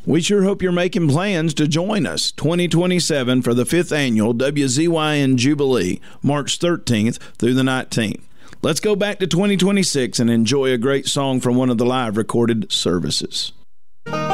We sure hope you're making plans to join us 2027 for the 5th annual WZYN Jubilee, March 13th through the 19th. Let's go back to 2026 and enjoy a great song from one of the live recorded services.